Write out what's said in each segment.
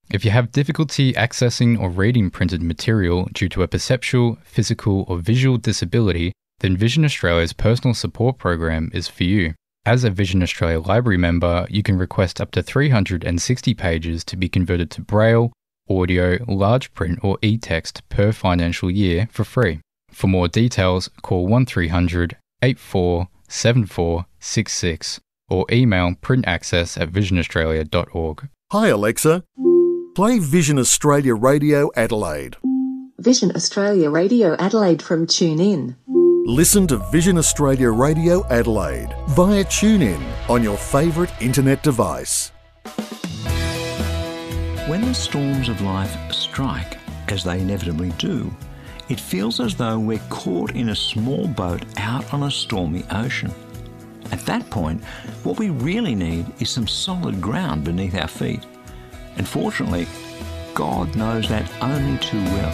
If you have difficulty accessing or reading printed material due to a perceptual, physical, or visual disability, then Vision Australia's personal support program is for you. As a Vision Australia Library member, you can request up to 360 pages to be converted to Braille, audio, large print, or e-text per financial year for free. For more details, call 1300 847466 or email printaccess@visionaustralia.org. Hi Alexa, play Vision Australia Radio Adelaide. Vision Australia Radio Adelaide from TuneIn. Listen to Vision Australia Radio Adelaide via TuneIn on your favourite internet device. When the storms of life strike, as they inevitably do, it feels as though we're caught in a small boat out on a stormy ocean. At that point, what we really need is some solid ground beneath our feet. And fortunately, God knows that only too well.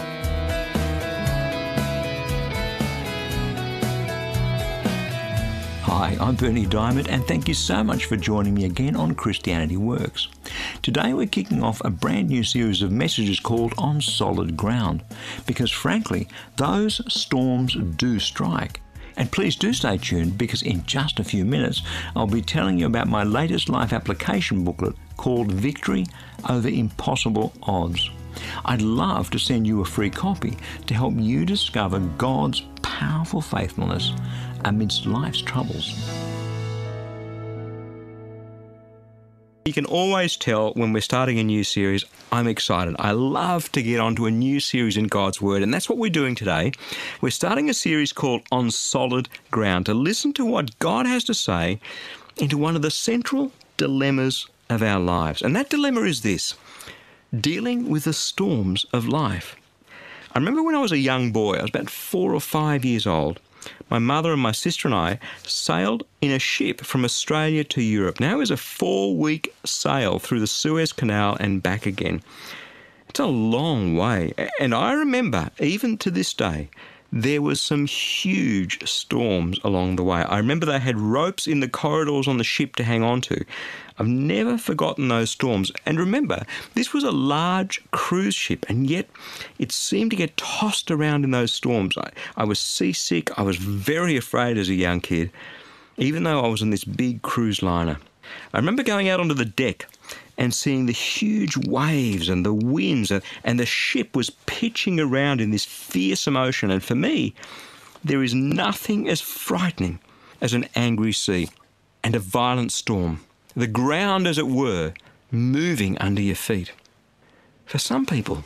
Hi, I'm Bernie Diamond, and thank you so much for joining me again on Christianity Works. Today we're kicking off a brand new series of messages called On Solid Ground, because frankly, those storms do strike. And please do stay tuned, because in just a few minutes I'll be telling you about my latest life application booklet called Victory Over Impossible Odds. I'd love to send you a free copy to help you discover God's powerful faithfulness amidst life's troubles. You can always tell when we're starting a new series, I'm excited. I love to get onto a new series in God's Word, and that's what we're doing today. We're starting a series called On Solid Ground, to listen to what God has to say into one of the central dilemmas of our lives. And that dilemma is this: dealing with the storms of life. I remember when I was a young boy, I was about 4 or 5 years old, my mother and my sister and I sailed in a ship from Australia to Europe. Now it was a 4-week sail through the Suez Canal and back again. It's a long way. And I remember, even to this day, there was some huge storms along the way. I remember they had ropes in the corridors on the ship to hang on to. I've never forgotten those storms. And remember, this was a large cruise ship, and yet it seemed to get tossed around in those storms. I was seasick. I was very afraid as a young kid, even though I was on this big cruise liner. I remember going out onto the deck and seeing the huge waves and the winds, and the ship was pitching around in this fearsome ocean. And for me, there is nothing as frightening as an angry sea and a violent storm. The ground, as it were, moving under your feet. For some people,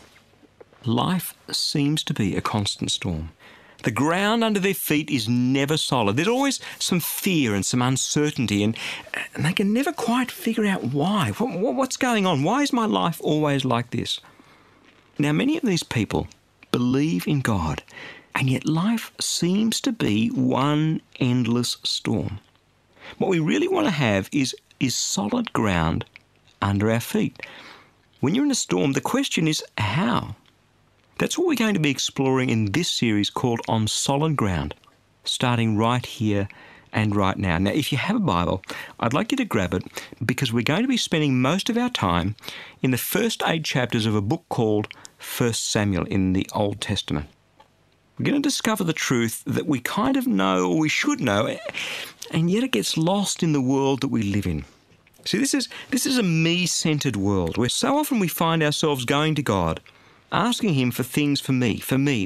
life seems to be a constant storm. The ground under their feet is never solid. There's always some fear and some uncertainty, and they can never quite figure out why. What's going on? Why is my life always like this? Now, many of these people believe in God, and yet life seems to be one endless storm. What we really want to have is solid ground under our feet. When you're in a storm, the question is how? That's what we're going to be exploring in this series called On Solid Ground, starting right here and right now. Now, if you have a Bible, I'd like you to grab it, because we're going to be spending most of our time in the first 8 chapters of a book called 1 Samuel in the Old Testament. We're going to discover the truth that we kind of know, or we should know, and yet it gets lost in the world that we live in. See, this is a me-centered world where so often we find ourselves going to God, asking Him for things for me,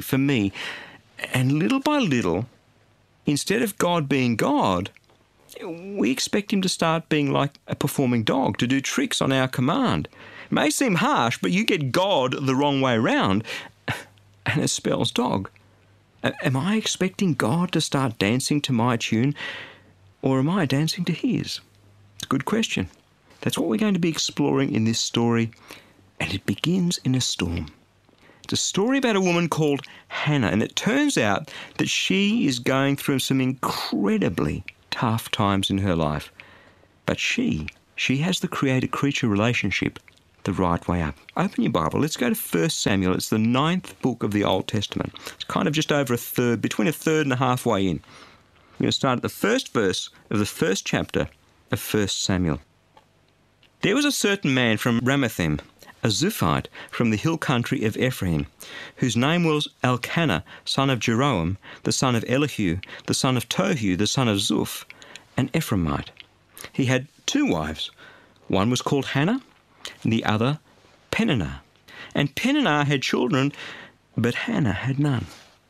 and little by little, instead of God being God, we expect Him to start being like a performing dog, to do tricks on our command. It may seem harsh, but you get God the wrong way round, and it spells dog. Am I expecting God to start dancing to my tune, or am I dancing to His? It's a good question. That's what we're going to be exploring in this story, and it begins in a storm. It's a story about a woman called Hannah, and it turns out that she is going through some incredibly tough times in her life. But she has the creator-creature relationship the right way up. Open your Bible. Let's go to 1 Samuel. It's the 9th book of the Old Testament. It's kind of just over a third, between a third and a halfway in. We're going to start at the first verse of the first chapter of 1 Samuel. There was a certain man from Ramathaim, a Zuphite from the hill country of Ephraim, whose name was Elkanah, son of Jeroham, the son of Elihu, the son of Tohu, the son of Zuph, an Ephraimite. He had 2 wives. One was called Hannah, and the other Peninnah. And Peninnah had children, but Hannah had none.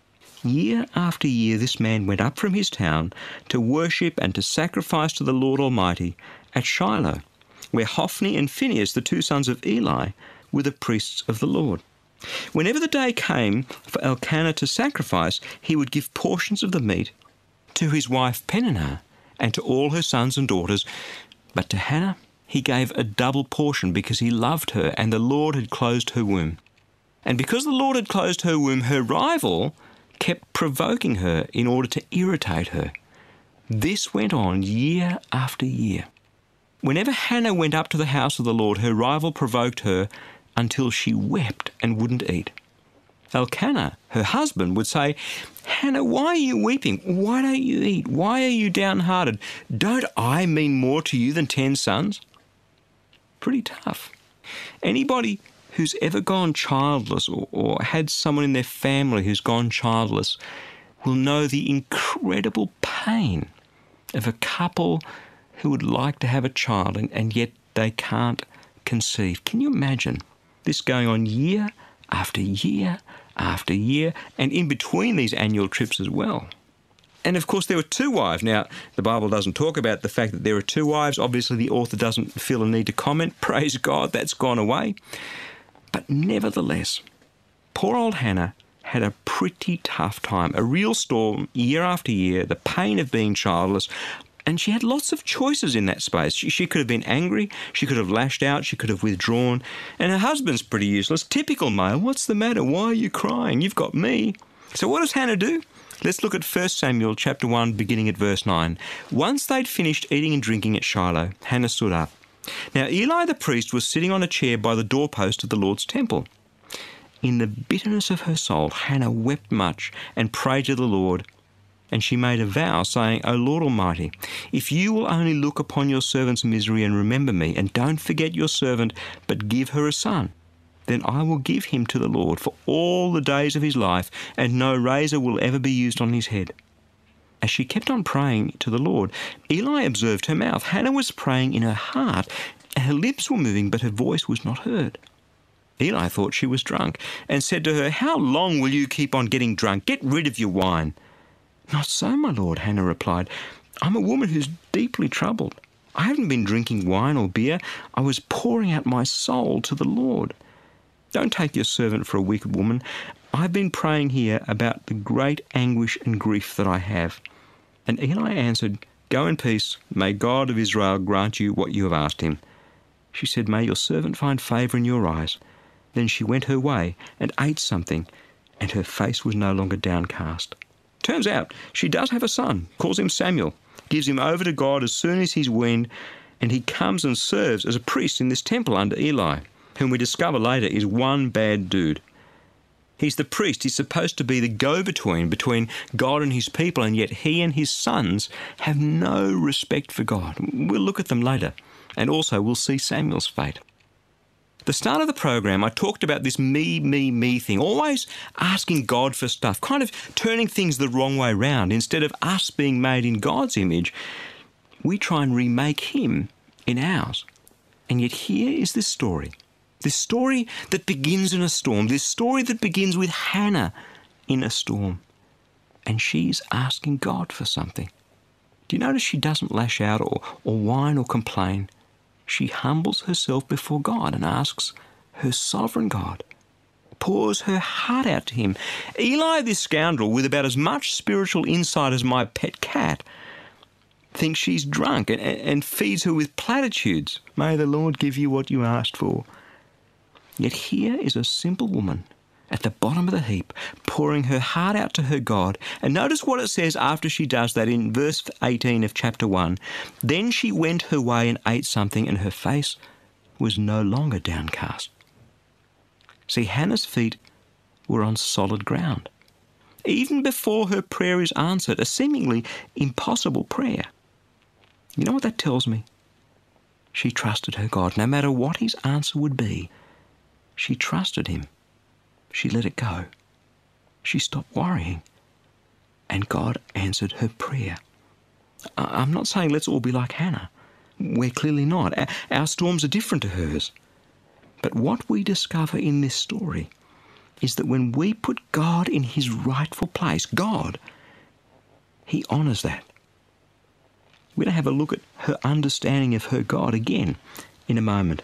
Year after year this man went up from his town to worship and to sacrifice to the Lord Almighty at Shiloh, where Hophni and Phinehas, the 2 sons of Eli, were the priests of the Lord. Whenever the day came for Elkanah to sacrifice, he would give portions of the meat to his wife Peninnah and to all her sons and daughters, but to Hannah he gave a double portion because he loved her and the Lord had closed her womb. And because the Lord had closed her womb, her rival kept provoking her in order to irritate her. This went on year after year. Whenever Hannah went up to the house of the Lord, her rival provoked her until she wept and wouldn't eat. Elkanah, her husband, would say, "Hannah, why are you weeping? Why don't you eat? Why are you downhearted? Don't I mean more to you than 10 sons?" Pretty tough. Anybody who's ever gone childless or had someone in their family who's gone childless will know the incredible pain of a couple who would like to have a child and yet they can't conceive. Can you imagine this going on year after year after year, and in between these annual trips as well? And of course there were 2 wives. Now, the Bible doesn't talk about the fact that there are 2 wives. Obviously the author doesn't feel a need to comment. Praise God, that's gone away. But nevertheless, poor old Hannah had a pretty tough time, a real storm year after year, the pain of being childless, and she had lots of choices in that space. She could have been angry, she could have lashed out, she could have withdrawn, and her husband's pretty useless. Typical male, what's the matter? Why are you crying? You've got me. So what does Hannah do? Let's look at 1 Samuel chapter 1, beginning at verse 9. Once they'd finished eating and drinking at Shiloh, Hannah stood up. Now Eli the priest was sitting on a chair by the doorpost of the Lord's temple. In the bitterness of her soul, Hannah wept much and prayed to the Lord. And she made a vow, saying, "O Lord Almighty, if you will only look upon your servant's misery and remember me, and don't forget your servant, but give her a son, then I will give him to the Lord for all the days of his life, and no razor will ever be used on his head." As she kept on praying to the Lord, Eli observed her mouth. Hannah was praying in her heart, and her lips were moving, but her voice was not heard. Eli thought she was drunk, and said to her, "How long will you keep on getting drunk? Get rid of your wine." "Not so, my lord," Hannah replied. "I'm a woman who's deeply troubled. I haven't been drinking wine or beer. I was pouring out my soul to the Lord. Don't take your servant for a wicked woman. I've been praying here about the great anguish and grief that I have." And Eli answered, "Go in peace. May God of Israel grant you what you have asked him." She said, "May your servant find favour in your eyes." Then she went her way and ate something, and her face was no longer downcast. Turns out she does have a son, calls him Samuel, gives him over to God as soon as he's weaned, and he comes and serves as a priest in this temple under Eli, whom we discover later is one bad dude. He's the priest. He's supposed to be the go-between between God and his people, and yet he and his sons have no respect for God. We'll look at them later, and also we'll see Samuel's fate. The start of the program, I talked about this me thing, always asking God for stuff, kind of turning things the wrong way round. Instead of us being made in God's image, we try and remake him in ours. And yet here is this story that begins in a storm, this story that begins with Hannah in a storm. And she's asking God for something. Do you notice she doesn't lash out or whine or complain? She humbles herself before God and asks her sovereign God, pours her heart out to him. Eli, this scoundrel with about as much spiritual insight as my pet cat, thinks she's drunk and feeds her with platitudes. May the Lord give you what you asked for. Yet here is a simple woman at the bottom of the heap, pouring her heart out to her God. And notice what it says after she does that in verse 18 of chapter 1. Then she went her way and ate something, and her face was no longer downcast. See, Hannah's feet were on solid ground. Even before her prayer is answered, a seemingly impossible prayer. You know what that tells me? She trusted her God. No matter what his answer would be, She trusted him. She let it go. She stopped worrying. And God answered her prayer. I'm not saying let's all be like Hannah. We're clearly not. Our storms are different to hers. But what we discover in this story is that when we put God in his rightful place, God, he honours that. We're going to have a look at her understanding of her God again in a moment.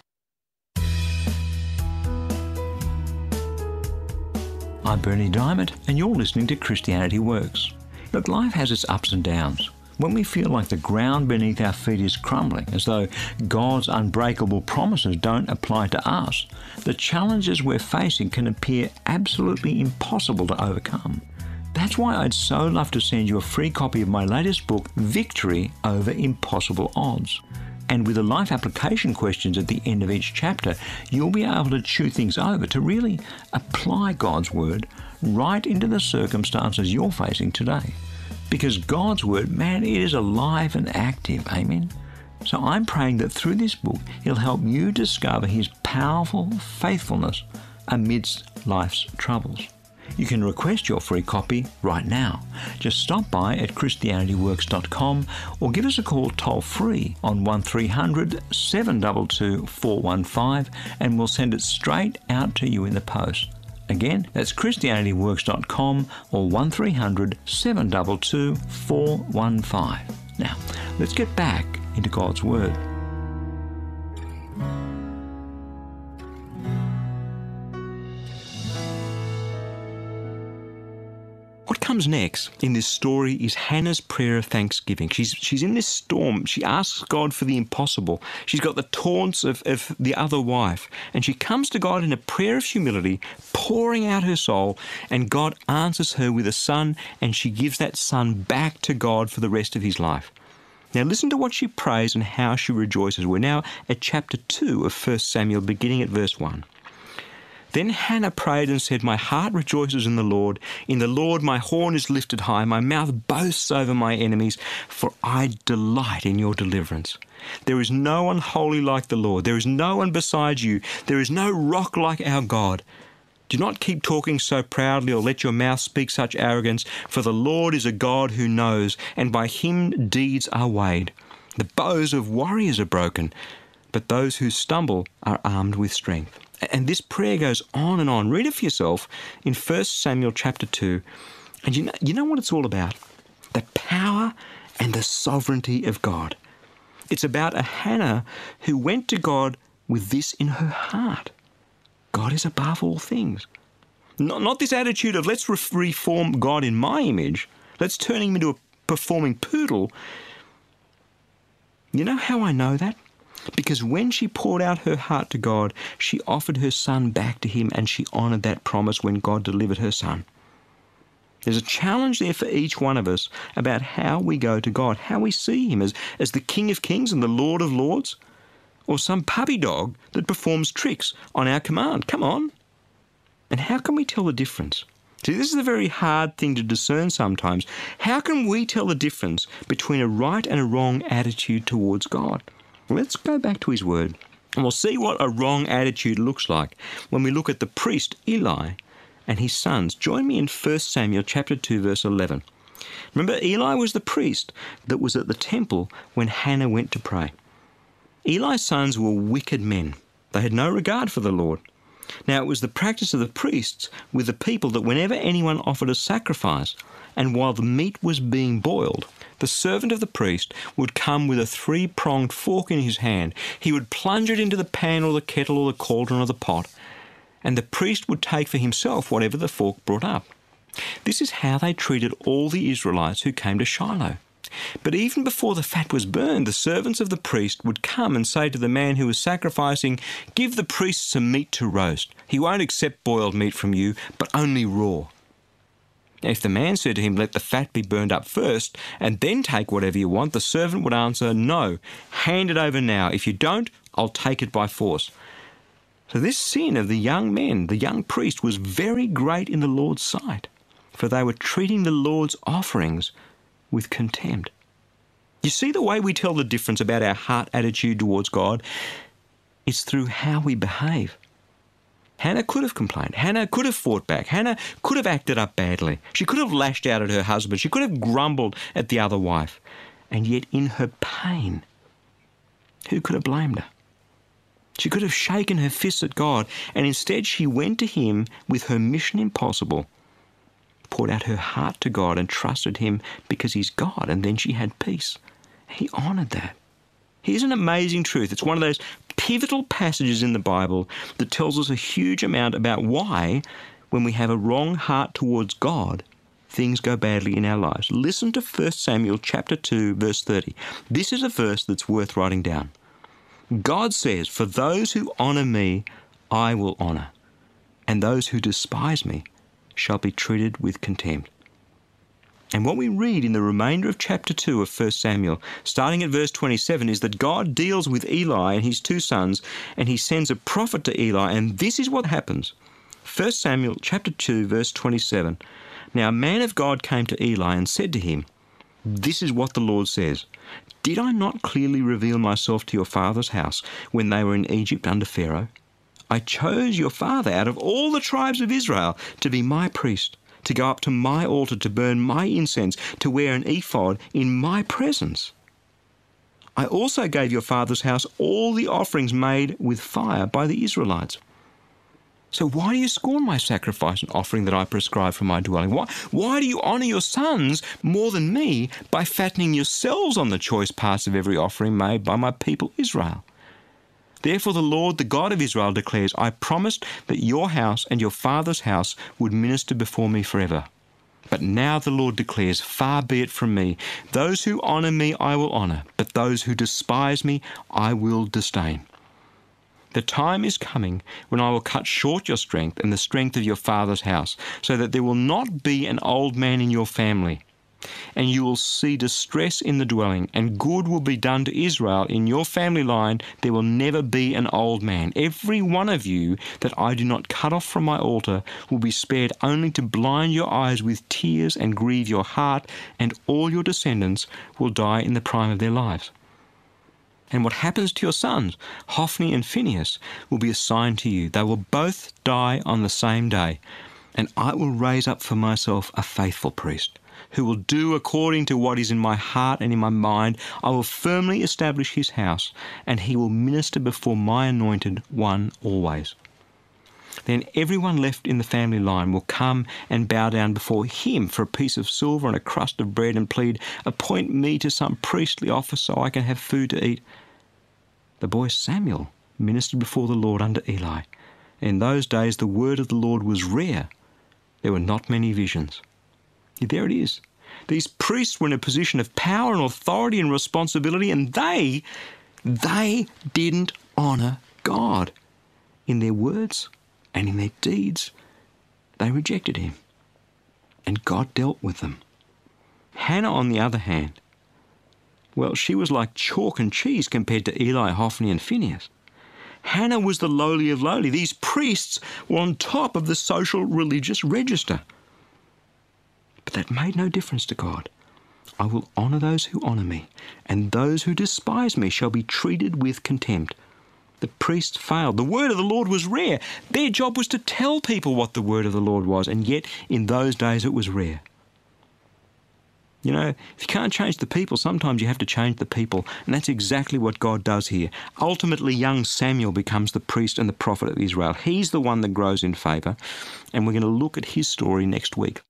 I'm Bernie Diamond, and you're listening to Christianity Works. Look, life has its ups and downs. When we feel like the ground beneath our feet is crumbling, as though God's unbreakable promises don't apply to us, the challenges we're facing can appear absolutely impossible to overcome. That's why I'd so love to send you a free copy of my latest book, Victory Over Impossible Odds. And with the life application questions at the end of each chapter, you'll be able to chew things over to really apply God's Word right into the circumstances you're facing today. Because God's Word, man, it is alive and active. Amen? So I'm praying that through this book, it'll help you discover his powerful faithfulness amidst life's troubles. You can request your free copy right now. Just stop by at christianityworks.com or give us a call toll-free on 1300 722 415 and we'll send it straight out to you in the post. Again, that's christianityworks.com or 1300 722 415. Now, let's get back into God's Word. What comes next in this story is Hannah's prayer of thanksgiving. She's in this storm. She asks God for the impossible. She's got the taunts of the other wife. And she comes to God in a prayer of humility, pouring out her soul, and God answers her with a son, and she gives that son back to God for the rest of his life. Now listen to what she prays and how she rejoices. We're now at chapter 2 of 1 Samuel, beginning at verse 1. Then Hannah prayed and said, "My heart rejoices in the Lord. In the Lord my horn is lifted high. My mouth boasts over my enemies, for I delight in your deliverance. There is no one holy like the Lord. There is no one beside you. There is no rock like our God. Do not keep talking so proudly or let your mouth speak such arrogance, for the Lord is a God who knows, and by him deeds are weighed. The bows of warriors are broken, but those who stumble are armed with strength." And this prayer goes on and on. Read it for yourself in 1 Samuel chapter 2. And you know what it's all about? The power and the sovereignty of God. It's about a Hannah who went to God with this in her heart. God is above all things. Not this attitude of let's reform God in my image. Let's turn him into a performing poodle. You know how I know that? Because when she poured out her heart to God, she offered her son back to him, and she honoured that promise when God delivered her son. There's a challenge there for each one of us about how we go to God, how we see him as the King of Kings and the Lord of Lords, or some puppy dog that performs tricks on our command. Come on. And how can we tell the difference? See, this is a very hard thing to discern sometimes. How can we tell the difference between a right and a wrong attitude towards God? Let's go back to his word, and we'll see what a wrong attitude looks like when we look at the priest Eli and his sons. Join me in 1 Samuel chapter 2, verse 11. Remember, Eli was the priest that was at the temple when Hannah went to pray. Eli's sons were wicked men. They had no regard for the Lord. Now, it was the practice of the priests with the people that whenever anyone offered a sacrifice, and while the meat was being boiled, the servant of the priest would come with a 3-pronged fork in his hand. He would plunge it into the pan or the kettle or the cauldron or the pot, and the priest would take for himself whatever the fork brought up. This is how they treated all the Israelites who came to Shiloh. But even before the fat was burned, the servants of the priest would come and say to the man who was sacrificing, "Give the priest some meat to roast. He won't accept boiled meat from you, but only raw." Now, if the man said to him, "Let the fat be burned up first, and then take whatever you want," the servant would answer, "No, hand it over now. If you don't, I'll take it by force." So this sin of the young men, the young priest, was very great in the Lord's sight, for they were treating the Lord's offerings with contempt. You see the way we tell the difference about our heart attitude towards God? It's through how we behave. Hannah could have complained. Hannah could have fought back. Hannah could have acted up badly. She could have lashed out at her husband. She could have grumbled at the other wife. And yet in her pain, who could have blamed her? She could have shaken her fist at God, and instead she went to him with her mission impossible, poured out her heart to God and trusted him because he's God, and then she had peace. He honoured that. Here's an amazing truth. It's one of those pivotal passages in the Bible that tells us a huge amount about why, when we have a wrong heart towards God, things go badly in our lives. Listen to 1 Samuel chapter 2, verse 30. This is a verse that's worth writing down. God says, "For those who honour me, I will honour, and those who despise me shall be treated with contempt." And what we read in the remainder of chapter 2 of 1 Samuel, starting at verse 27, is that God deals with Eli and his two sons, and he sends a prophet to Eli, and this is what happens. 1 Samuel chapter 2, verse 27. Now a man of God came to Eli and said to him, "This is what the Lord says. Did I not clearly reveal myself to your father's house when they were in Egypt under Pharaoh? I chose your father out of all the tribes of Israel to be my priest, to go up to my altar to burn my incense, to wear an ephod in my presence. I also gave your father's house all the offerings made with fire by the Israelites. So why do you scorn my sacrifice and offering that I prescribe for my dwelling? Why do you honour your sons more than me by fattening yourselves on the choice parts of every offering made by my people Israel? Therefore the Lord, the God of Israel, declares, I promised that your house and your father's house would minister before me forever. But now the Lord declares, far be it from me. Those who honour me I will honour, but those who despise me I will disdain. The time is coming when I will cut short your strength and the strength of your father's house, so that there will not be an old man in your family. And you will see distress in the dwelling, and good will be done to Israel. In your family line there will never be an old man. Every one of you that I do not cut off from my altar will be spared only to blind your eyes with tears and grieve your heart, and all your descendants will die in the prime of their lives. And what happens to your sons, Hophni and Phinehas, will be a sign to you. They will both die on the same day, and I will raise up for myself a faithful priest, who will do according to what is in my heart and in my mind. I will firmly establish his house, and he will minister before my anointed one always. Then everyone left in the family line will come and bow down before him for a piece of silver and a crust of bread and plead, appoint me to some priestly office so I can have food to eat. The boy Samuel ministered before the Lord under Eli. In those days the word of the Lord was rare. There were not many visions. There it is. These priests were in a position of power and authority and responsibility, and they didn't honour God. In their words and in their deeds, they rejected him, and God dealt with them. Hannah, on the other hand, well, she was like chalk and cheese compared to Eli, Hophni and Phinehas. Hannah was the lowly of lowly. These priests were on top of the social religious register. But that made no difference to God. I will honour those who honour me, and those who despise me shall be treated with contempt. The priests failed. The word of the Lord was rare. Their job was to tell people what the word of the Lord was, and yet in those days it was rare. You know, if you can't change the people, sometimes you have to change the people, and that's exactly what God does here. Ultimately, young Samuel becomes the priest and the prophet of Israel. He's the one that grows in favour, and we're going to look at his story next week.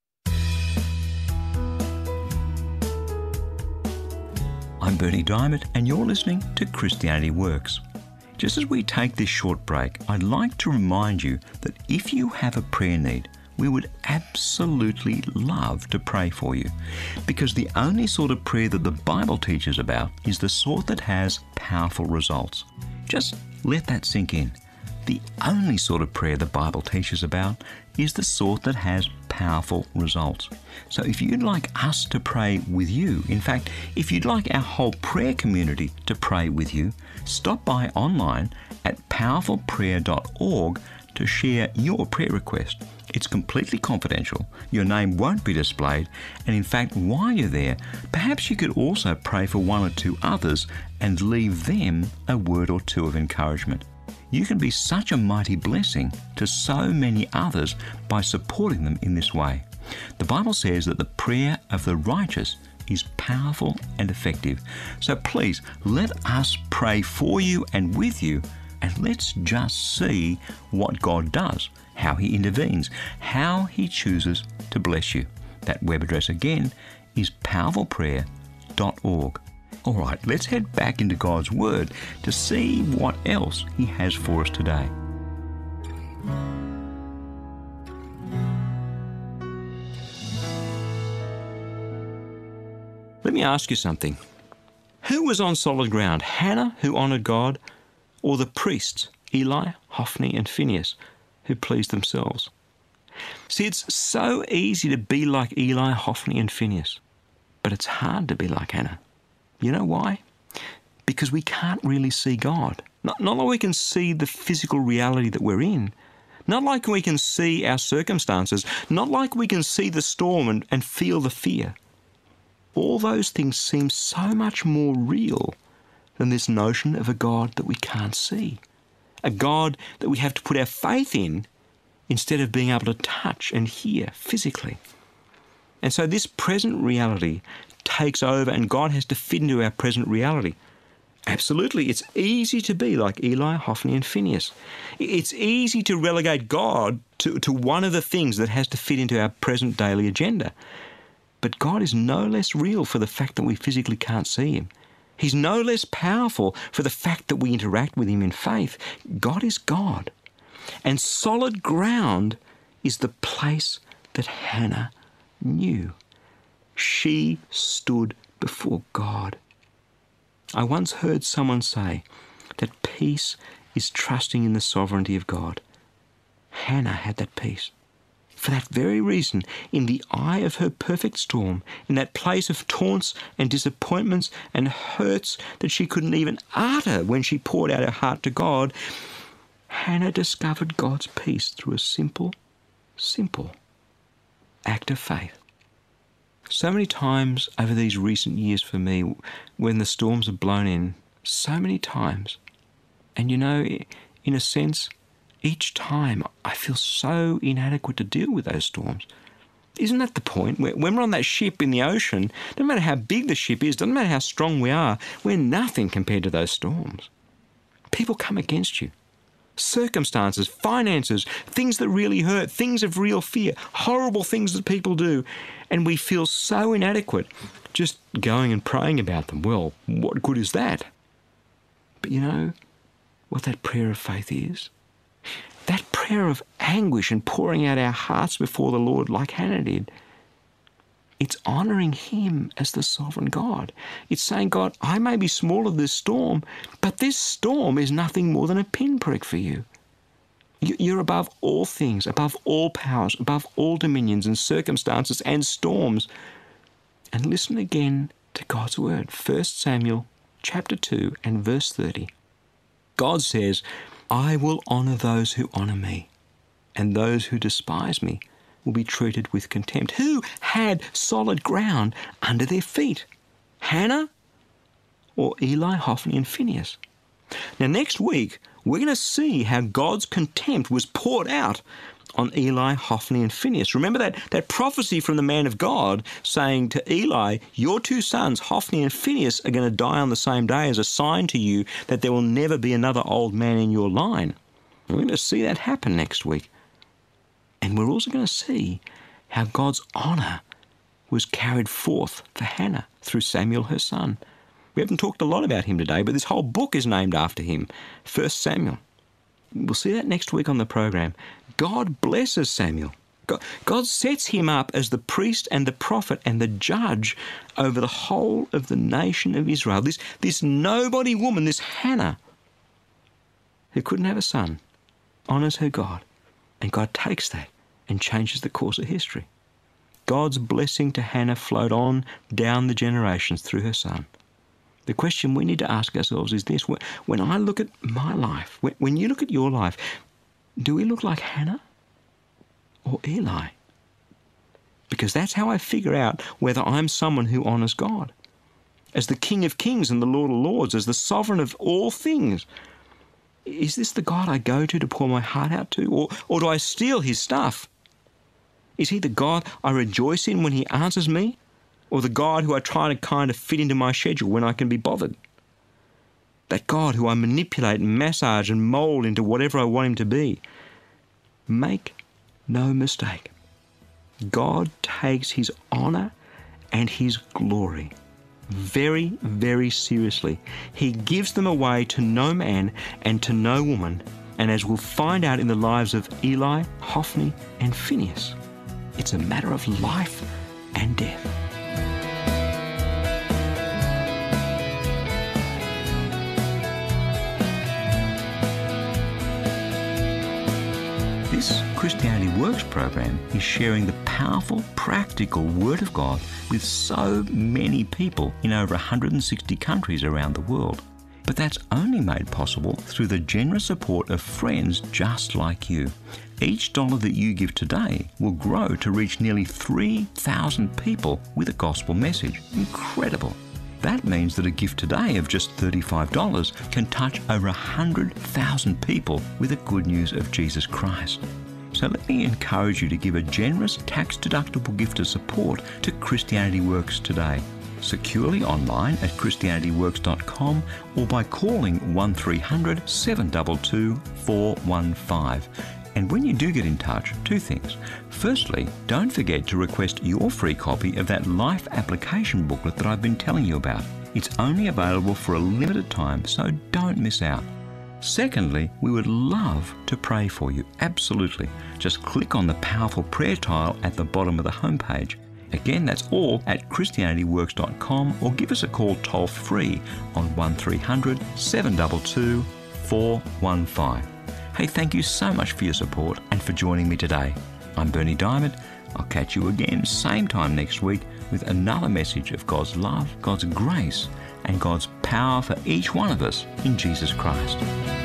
I'm Bernie Diamond, and you're listening to Christianity Works. Just as we take this short break, I'd like to remind you that if you have a prayer need, we would absolutely love to pray for you, because the only sort of prayer that the Bible teaches about is the sort that has powerful results. Just let that sink in. The only sort of prayer the Bible teaches about is the sort that has powerful results. So if you'd like us to pray with you, in fact, if you'd like our whole prayer community to pray with you, stop by online at powerfulprayer.org to share your prayer request. It's completely confidential. Your name won't be displayed, and in fact, while you're there, perhaps you could also pray for one or two others and leave them a word or two of encouragement. you can be such a mighty blessing to so many others by supporting them in this way. The Bible says that the prayer of the righteous is powerful and effective. So please, let us pray for you and with you, and let's just see what God does, how He intervenes, how He chooses to bless you. That web address again is powerfulprayer.org. All right, let's head back into God's Word to see what else He has for us today. Let me ask you something. Who was on solid ground? Hannah, who honoured God, or the priests, Eli, Hophni and Phinehas, who pleased themselves? See, it's so easy to be like Eli, Hophni and Phinehas, but it's hard to be like Hannah. You know why? Because we can't really see God. Not like we can see the physical reality that we're in. Not like we can see our circumstances. Not like we can see the storm and feel the fear. All those things seem so much more real than this notion of a God that we can't see. A God that we have to put our faith in instead of being able to touch and hear physically. And so this present reality takes over, and God has to fit into our present reality. Absolutely, it's easy to be like Eli, Hophni and Phinehas. It's easy to relegate God to one of the things that has to fit into our present daily agenda. But God is no less real for the fact that we physically can't see Him. He's no less powerful for the fact that we interact with Him in faith. God is God. And solid ground is the place that Hannah knew. She stood before God. I once heard someone say that peace is trusting in the sovereignty of God. Hannah had that peace. For that very reason, in the eye of her perfect storm, in that place of taunts and disappointments and hurts that she couldn't even utter when she poured out her heart to God, Hannah discovered God's peace through a simple act of faith. So many times over these recent years for me, when the storms have blown in, so many times, and you know, in a sense, each time I feel so inadequate to deal with those storms. Isn't that the point? When we're on that ship in the ocean, no matter how big the ship is, doesn't matter how strong we are, we're nothing compared to those storms. People come against you. Circumstances, finances, things that really hurt, things of real fear, horrible things that people do, and we feel so inadequate just going and praying about them. Well, what good is that? But you know what that prayer of faith is? That prayer of anguish and pouring out our hearts before the Lord like Hannah did, it's honouring Him as the sovereign God. It's saying, God, I may be small of this storm, but this storm is nothing more than a pinprick for you. You're above all things, above all powers, above all dominions and circumstances and storms. And listen again to God's word. 1 Samuel chapter 2 and verse 30. God says, I will honour those who honour me, and those who despise me will be treated with contempt. Who had solid ground under their feet? Hannah or Eli, Hophni and Phinehas? Now next week, we're going to see how God's contempt was poured out on Eli, Hophni and Phinehas. Remember that prophecy from the man of God saying to Eli, your two sons, Hophni and Phinehas, are going to die on the same day as a sign to you that there will never be another old man in your line. We're going to see that happen next week. And we're also going to see how God's honour was carried forth for Hannah through Samuel, her son. We haven't talked a lot about him today, but this whole book is named after him, 1 Samuel. We'll see that next week on the program. God blesses Samuel. God sets him up as the priest and the prophet and the judge over the whole of the nation of Israel. This nobody woman, this Hannah, who couldn't have a son, honours her God. And God takes that and changes the course of history. God's blessing to Hannah flowed on down the generations through her son. The question we need to ask ourselves is this: when I look at my life, when you look at your life, do we look like Hannah or Eli? Because that's how I figure out whether I'm someone who honours God. As the King of Kings and the Lord of Lords, as the sovereign of all things, Is this the God I go to pour my heart out to? Or do I steal his stuff? Is he the God I rejoice in when he answers me? Or the God who I try to kind of fit into my schedule when I can be bothered? That God who I manipulate and massage and mould into whatever I want him to be. Make no mistake. God takes his honour and his glory very, very seriously. He gives them away to no man and to no woman, and as we'll find out in the lives of Eli, Hophni and Phinehas, it's a matter of life and death. This Christianity Works program is sharing the powerful, practical Word of God with so many people in over 160 countries around the world. But that's only made possible through the generous support of friends just like you. Each dollar that you give today will grow to reach nearly 3,000 people with a gospel message. Incredible! That means that a gift today of just $35 can touch over 100,000 people with the good news of Jesus Christ. So let me encourage you to give a generous tax-deductible gift of support to Christianity Works today, securely online at christianityworks.com or by calling 1300 722 415. And when you do get in touch, two things. Firstly, don't forget to request your free copy of that life application booklet that I've been telling you about. It's only available for a limited time, so don't miss out. Secondly, we would love to pray for you. Absolutely. Just click on the powerful prayer tile at the bottom of the homepage. Again, that's all at christianityworks.com or give us a call toll-free on 1300 722 415. Hey, thank you so much for your support and for joining me today. I'm Bernie Diamond. I'll catch you again same time next week with another message of God's love, God's grace, and God's power for each one of us in Jesus Christ.